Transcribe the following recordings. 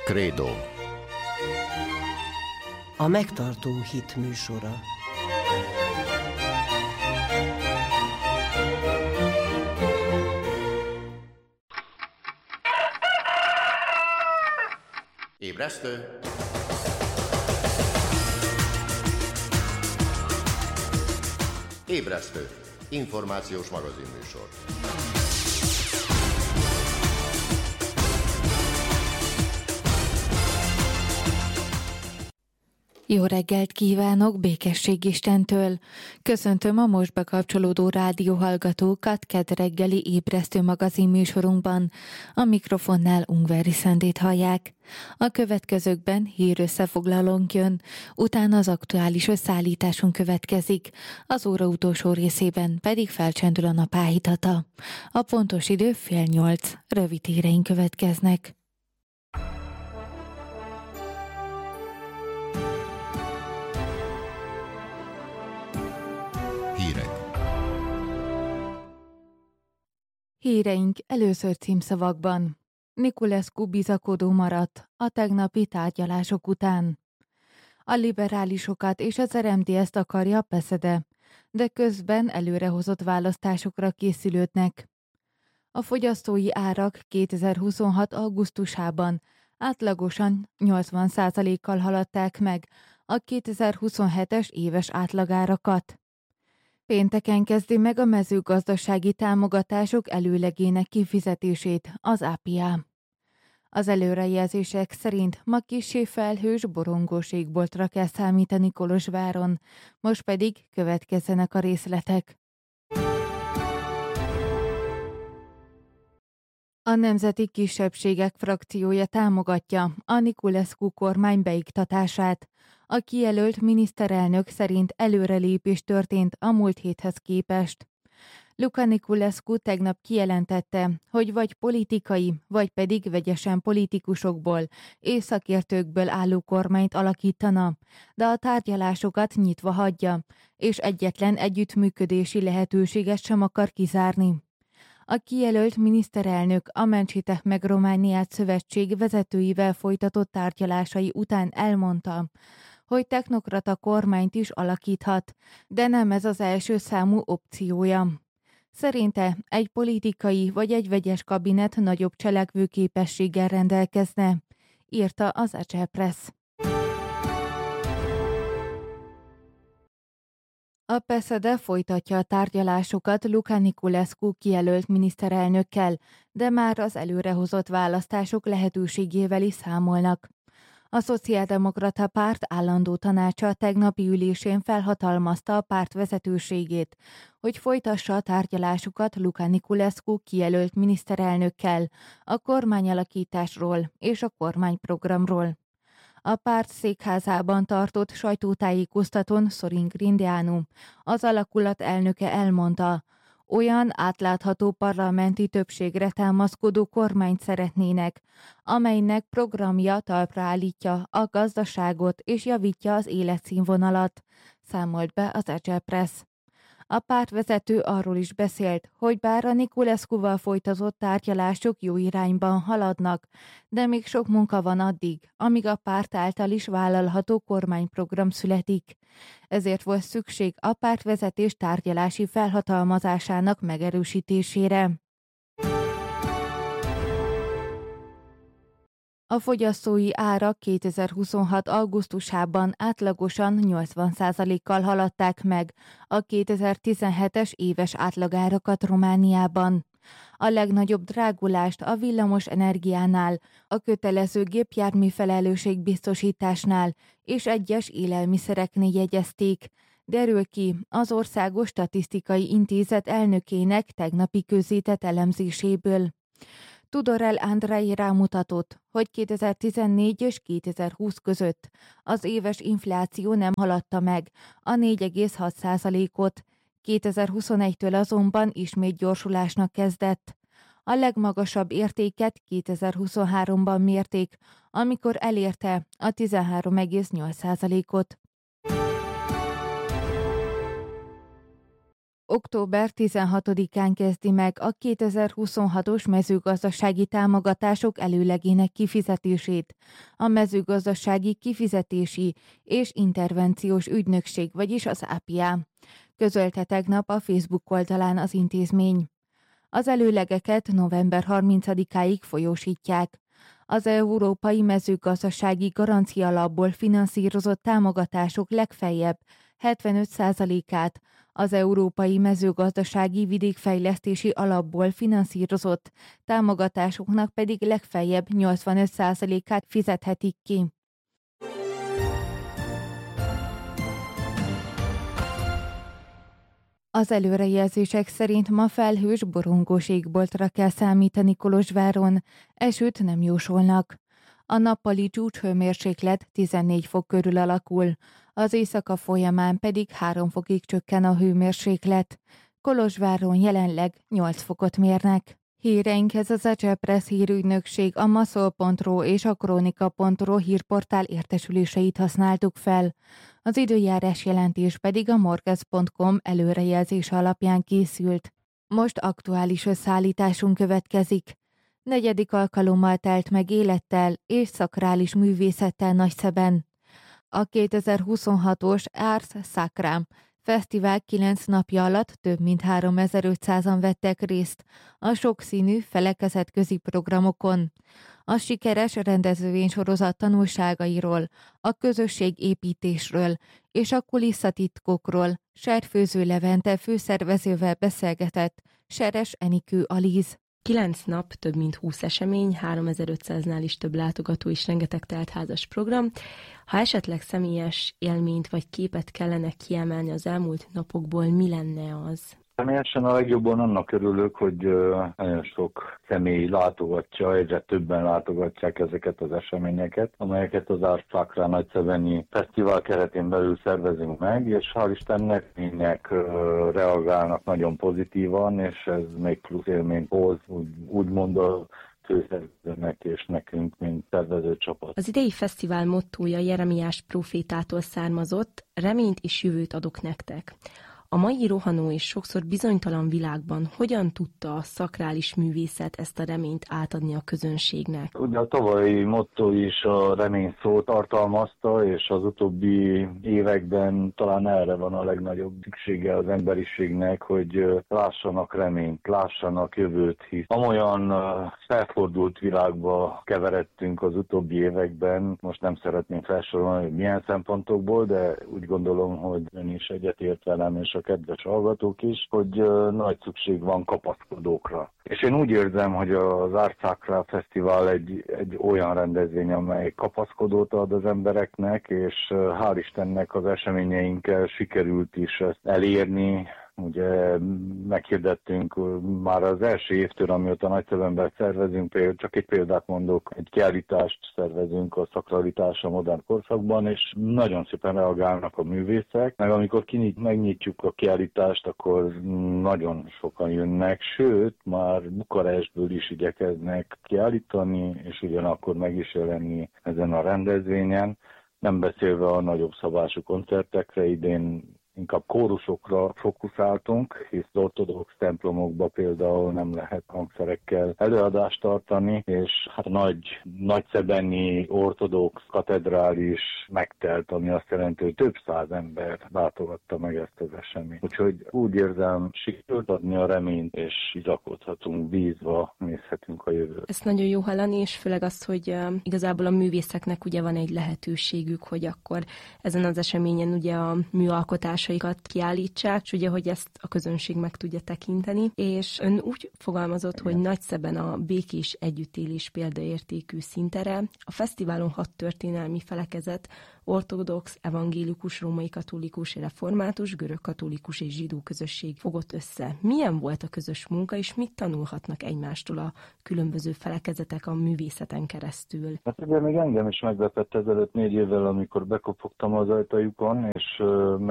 Krédó. A megtartó hit műsora. Ébresztő! Ébresztő! Információs magazinműsor. Jó reggelt kívánok Békesség Istentől! Köszöntöm a most bekapcsolódó rádióhallgatókat kedd reggeli ébresztő magazin műsorunkban. A mikrofonnál Ungvári Szendét hallják. A következőkben hírösszefoglalónk jön, utána az aktuális összeállításunk következik, az óra utolsó részében pedig felcsendül a nap áhítata. A pontos idő 7:30, rövid híreink következnek. Híreink először címszavakban. Niculescu bizakodó maradt a tegnapi tárgyalások után. A liberálisokat és az RMDS-t akarja Beszede, de közben előrehozott választásokra készülődnek. A fogyasztói árak 2026. augusztusában átlagosan 80%-kal haladták meg a 2027-es éves átlagárakat. Pénteken kezdi meg a mezőgazdasági támogatások előlegének kifizetését az APA. Az előrejelzések szerint ma kissé felhős borongós égboltra kell számítani Kolozsváron, most pedig következzenek a részletek. A Nemzeti Kisebbségek frakciója támogatja a Niculescu kormány beiktatását. A kijelölt miniszterelnök szerint előrelépés történt a múlt héthez képest. Luca Niculescu tegnap kijelentette, hogy vagy politikai, vagy pedig vegyesen politikusokból és szakértőkből álló kormányt alakítana, de a tárgyalásokat nyitva hagyja, és egyetlen együttműködési lehetőséget sem akar kizárni. A kijelölt miniszterelnök a Mentsétek meg Romániát szövetség vezetőivel folytatott tárgyalásai után elmondta, hogy technokrata kormányt is alakíthat, de nem ez az első számú opciója. Szerinte egy politikai vagy egy vegyes kabinet nagyobb cselekvőképességgel rendelkezne, írta az Agile Press. A Beszede folytatja a tárgyalásokat Luca Niculescu kijelölt miniszterelnökkel, de már az előrehozott választások lehetőségével is számolnak. A Szociáldemokrata Párt állandó tanácsa tegnapi ülésén felhatalmazta a párt vezetőségét, hogy folytassa a tárgyalásokat Luca Niculescu kijelölt miniszterelnökkel a kormányalakításról és a kormányprogramról. A párt székházában tartott sajtótájékoztatón Sorin Grindeanu, az alakulat elnöke elmondta, olyan átlátható parlamenti többségre támaszkodó kormányt szeretnének, amelynek programja talpra állítja a gazdaságot és javítja az életszínvonalat, számolt be az Agile Press. A pártvezető arról is beszélt, hogy bár a Niculescuval folytatott tárgyalások jó irányban haladnak, de még sok munka van addig, amíg a párt által is vállalható kormányprogram születik. Ezért volt szükség a pártvezetés tárgyalási felhatalmazásának megerősítésére. A fogyasztói árak 2026. augusztusában átlagosan 80%-kal haladták meg a 2017-es éves átlagárakat Romániában. A legnagyobb drágulást a villamos energiánál, a kötelező gépjármű felelősségbiztosításnál és egyes élelmiszereknél jegyezték, derül ki az Országos Statisztikai Intézet elnökének tegnapi közzétett elemzéséből. Tudorel Andrei rámutatott, hogy 2014 és 2020 között az éves infláció nem haladta meg a 4,6%-ot, 2021-től azonban ismét gyorsulásnak kezdett. A legmagasabb értéket 2023-ban mérték, amikor elérte a 13,8%-ot. Október 16-án kezdi meg a 2026-os mezőgazdasági támogatások előlegének kifizetését. A mezőgazdasági kifizetési és intervenciós ügynökség, vagyis az APIA. Közölte tegnap a Facebook oldalán az intézmény. Az előlegeket november 30-áig folyósítják. Az Európai Mezőgazdasági Garancia Alapból finanszírozott támogatások legfeljebb 75%-át, az Európai Mezőgazdasági Vidékfejlesztési Alapból finanszírozott támogatásoknak pedig legfeljebb 85%-át fizethetik ki. Az előrejelzések szerint ma felhős, borongós égboltra kell számítani Kolozsváron, esőt nem jósolnak. A nappali csúcshőmérséklet 14 fok körül alakul, az éjszaka folyamán pedig 3 fokig csökken a hőmérséklet. Kolozsváron jelenleg 8 fokot mérnek. Híreinkhez az Ecsepress hírügynökség, a maszol.ro és a kronika.ro hírportál értesüléseit használtuk fel. Az időjárás jelentés pedig a morgez.com előrejelzése alapján készült. Most aktuális összeállításunk következik. 4. alkalommal telt meg élettel és szakrális művészettel Nagyszeben. A 2026-os Ars Sacra Fesztivál 9 napja alatt több mint 3500-an vettek részt a sokszínű felekezetközi programokon. A sikeres rendezvénysorozat tanulságairól, a közösségépítésről és a kulisszatitkokról Serfőző Levente főszervezővel beszélgetett Seres Enikő Alíz. 9 nap, több mint 20 esemény, 3500-nál is több látogató és rengeteg teltházas program. Ha esetleg személyes élményt vagy képet kellene kiemelni az elmúlt napokból, mi lenne az? Személyesen a legjobban annak örülök, hogy nagyon sok személy látogatja, egyre többen látogatják ezeket az eseményeket, amelyeket az Ars Sacra Nagyszebeni Fesztivál keretén belül szervezünk meg, és hál' Istennek mindenek reagálnak nagyon pozitívan, és ez még plusz élményt hoz, úgymond a főszervezőnek és nekünk, mint szervező csapat. Az idei fesztivál mottója Jeremiás prófétától származott, reményt és jövőt adok nektek. A mai rohanó és sokszor bizonytalan világban hogyan tudta a szakrális művészet ezt a reményt átadni a közönségnek? Ugye a tavalyi motto is a remény szót tartalmazta, és az utóbbi években talán erre van a legnagyobb szüksége az emberiségnek, hogy lássanak reményt, lássanak jövőt, hisz amolyan felfordult világba keveredtünk az utóbbi években, most nem szeretném felsorolni, hogy milyen szempontokból, de úgy gondolom, hogy ön is egyetért velem, és a kedves hallgatók is, hogy nagy szükség van kapaszkodókra. És én úgy érzem, hogy az Ars Sacra Fesztivál egy olyan rendezvény, amely kapaszkodót ad az embereknek, és hál' Istennek az eseményeinkkel sikerült is ezt elérni. Ugye meghirdettünk már az első évtől, amióta Nagyszebenben szervezünk, csak egy példát mondok, egy kiállítást szervezünk a szakralitás a modern korszakban, és nagyon szépen reagálnak a művészek, meg amikor megnyitjuk a kiállítást, akkor nagyon sokan jönnek, sőt, már Bukarestből is igyekeznek kiállítani, és ugyanakkor meg is jelenni ezen a rendezvényen, nem beszélve a nagyobb szabású koncertekre. Idén inkább kórusokra fókuszáltunk, hisz ortodox templomokba például nem lehet hangszerekkel előadást tartani, és hát nagyszebeni ortodox katedrális megtelt, ami azt jelenti, hogy több száz ember látogatta meg ezt az eseményt. Úgyhogy úgy érzem, sikerült adni a reményt, és bizakodhatunk, bízva nézhetünk a jövőt. Ez nagyon jó hallani, és főleg azt, hogy igazából a művészeknek ugye van egy lehetőségük, hogy akkor ezen az eseményen ugye a műalkotásaikat kiállítsák, és ugye, hogy ezt a közönség meg tudja tekinteni, és ön úgy fogalmazott, hogy Nagyszeben a békés együttélés példaértékű színtere. A fesztiválon 6 történelmi felekezet, ortodox, evangélikus, római katolikus, református, görög katolikus és zsidó közösség fogott össze. Milyen volt a közös munka, és mit tanulhatnak egymástól a különböző felekezetek a művészeten keresztül? Hát ugye még engem is meglepett ezelőtt 4 évvel, amikor bekopogtam az ajtajukon, és mennyire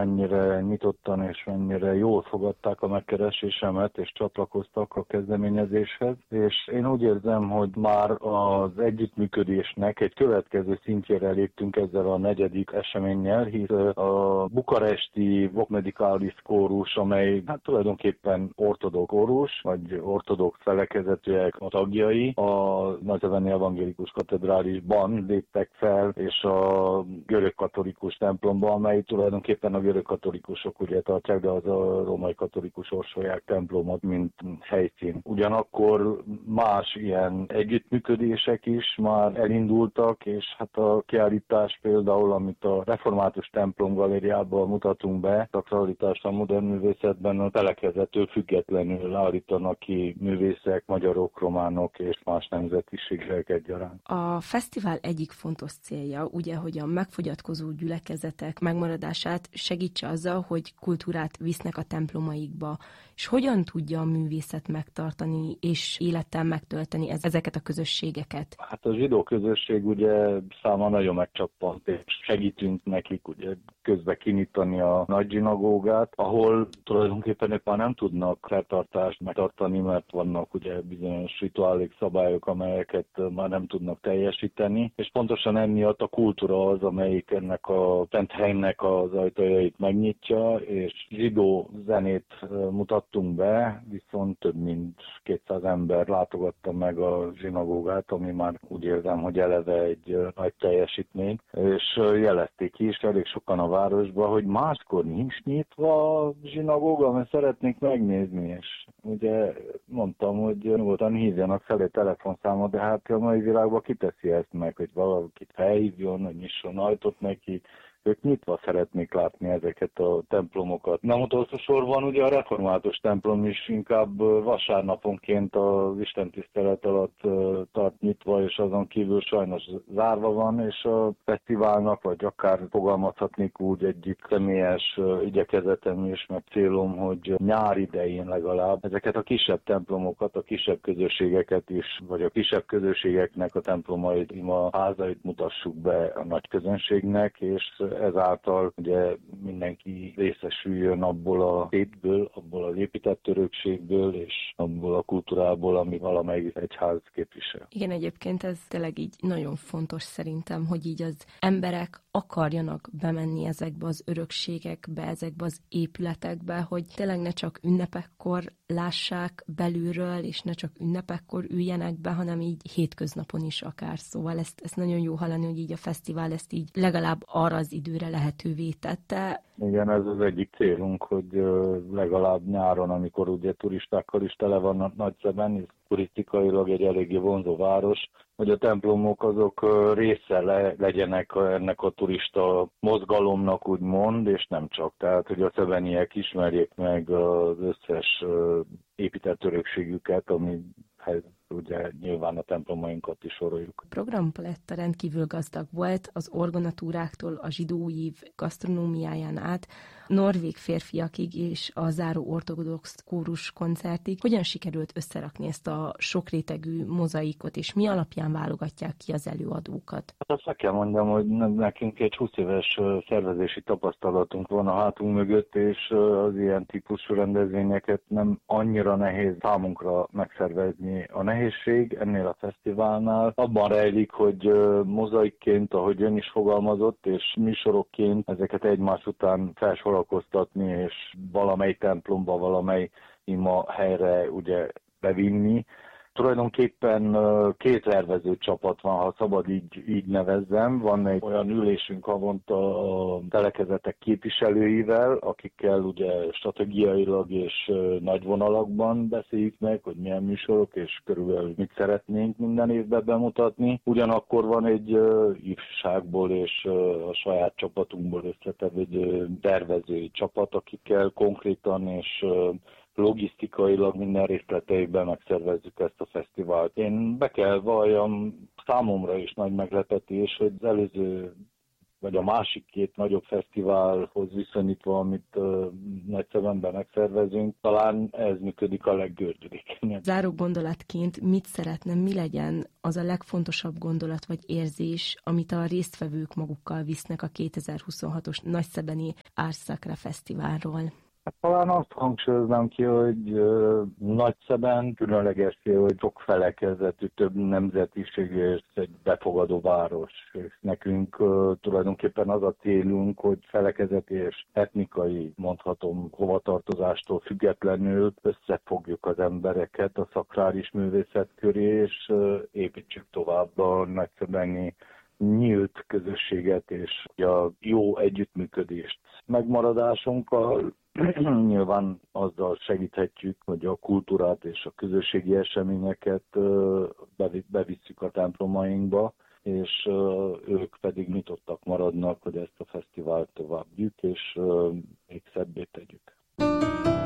mennyire nyitottan és mennyire jól fogadták a megkeresésemet, és csatlakoztak a kezdeményezéshez. És én úgy érzem, hogy már az együttműködésnek egy következő szintjére léptünk ezzel a 4. eseménnyel, hisz a bukaresti Vox Medicalis kórus, amely hát tulajdonképpen ortodox kórus, vagy ortodox felekezetűek a tagjai, a Nagyszebeni Evangélikus Katedrálisban léptek fel, és a görögkatolikus templomban, amely tulajdonképpen a görögkatolikusok ugye tartják, de az a római katolikus orsolják templomot, mint helyszín. Ugyanakkor más ilyen együttműködések is már elindultak, és hát a kiállítás például, amit a Református templom galériában mutatunk be, sakralitást a modern művészetben a felekezettől függetlenül állítanak ki művészek, magyarok, románok és más nemzetiségek egyaránt. A fesztivál egyik fontos célja, ugye, hogy a megfogyatkozó gyülekezetek megmaradását segítse azzal, hogy kultúrát visznek a templomaikba, és hogyan tudja a művészet megtartani és élettel megtölteni ezeket a közösségeket? Hát a zsidó közösség ugye száma nagyon megcsappant, és segítünk nekik ugye közbe kinyitani a nagy zsinagógát, ahol tulajdonképpen ők már nem tudnak feltartást megtartani, mert vannak ugye bizonyos rituálék, szabályok, amelyeket már nem tudnak teljesíteni, és pontosan emiatt a kultúra az, amelyik ennek a szent helynek az ajtajait megnyitja, és zsidó zenét mutattunk be, viszont több mint 200 ember látogatta meg a zsinagógát, ami már úgy érzem, hogy eleve egy nagy teljesítmény, és jelezték is elég sokan a városba, hogy máskor nincs nyitva a zsinagóga, mert szeretnék megnézni, és ugye mondtam, hogy nyugodtan hívjanak fel egy telefonszámot, de hát a mai világban kiteszi ezt meg, hogy valakit felhívjon, hogy nyisson ajtót neki. Ők nyitva szeretnék látni ezeket a templomokat. Nem utolsó sorban ugye a református templom is inkább vasárnaponként az istentisztelet alatt tart nyitva, és azon kívül sajnos zárva van, és a fesztiválnak, vagy akár fogalmazhatnék úgy egyik személyes igyekezetem is, meg célom, hogy nyár idején legalább ezeket a kisebb templomokat, a kisebb közösségeket is, vagy a kisebb közösségeknek a templomait, a házait mutassuk be a nagy közönségnek, és ezáltal ugye mindenki részesüljön abból a tétből, abból a épített örökségből, és abból a kultúrából, ami valamelyik egyház képvisel. Igen, egyébként ez tényleg így nagyon fontos szerintem, hogy így az emberek akarjanak bemenni ezekbe az örökségekbe, ezekbe az épületekbe, hogy tényleg ne csak ünnepekkor lássák belülről, és ne csak ünnepekkor üljenek be, hanem így hétköznapon is akár. Szóval ezt nagyon jó hallani, hogy így a fesztivál ezt így legalább arra az időre lehetővé tette. Igen, ez az egyik célunk, hogy legalább nyáron, amikor ugye turistákkal is tele van a Nagyszeben, és turisztikailag egy eléggé vonzó város, hogy a templomok azok része legyenek ennek a turista mozgalomnak úgymond, és nem csak. Tehát, hogy a szebeniek ismerjék meg az összes épített örökségüket, amihez ugye nyilván a templomainkat is soroljuk. A programpaletta rendkívül gazdag volt, az orgonatúráktól a zsidó év gasztronómiáján át, norvég férfiakig és a záró ortodox kórus koncertig. Hogyan sikerült összerakni ezt a sokrétegű mozaikot, és mi alapján válogatják ki az előadókat? Hát azt meg kell mondjam, hogy nekünk egy 20 éves szervezési tapasztalatunk van a hátunk mögött, és az ilyen típusú rendezvényeket nem annyira nehéz számunkra megszervezni. A nehézség ennél a fesztiválnál abban rejlik, hogy mozaikként, ahogy ön is fogalmazott, és műsorokként ezeket egymás után felsorakoztatni, és valamely templomba, valamely ima helyre ugye bevinni. Tulajdonképpen két szervező csapat van, ha szabad így nevezzem. Van egy olyan ülésünk havonta a felekezetek képviselőivel, akikkel ugye stratégiailag és nagy vonalakban beszéljük meg, hogy milyen műsorok és körülbelül mit szeretnénk minden évben bemutatni. Ugyanakkor van egy ifjúságból és a saját csapatunkból összetevődő tervezői csapat, akikkel konkrétan és logisztikailag minden részleteiben megszervezzük ezt a fesztivált. Én be kell valljam, számomra is nagy meglepetés, hogy az előző vagy a másik két nagyobb fesztiválhoz viszonyítva, amit Nagyszebenben megszervezünk, talán ez működik a leggördülékenyebb. Záró gondolatként mit szeretne, mi legyen az a legfontosabb gondolat vagy érzés, amit a résztvevők magukkal visznek a 2026-os Nagyszebeni Ars Sacra Fesztiválról? Talán azt hangsúlyoznám ki, hogy Nagyszeben különleges, hogy sok felekezetű, több nemzetiségű és egy befogadó város. És nekünk tulajdonképpen az a célunk, hogy felekezeti és etnikai, mondhatom, hovatartozástól függetlenül összefogjuk az embereket a szakrális művészet köré, és építsük tovább a nagyszebeni nyílt közösséget és a jó együttműködést. Megmaradásunkkal nyilván azzal segíthetjük, hogy a kultúrát és a közösségi eseményeket bevisszük a templomainkba, és ők pedig nyitottak maradnak, hogy ezt a fesztivált tovább vigyük, és még szebbé tegyük.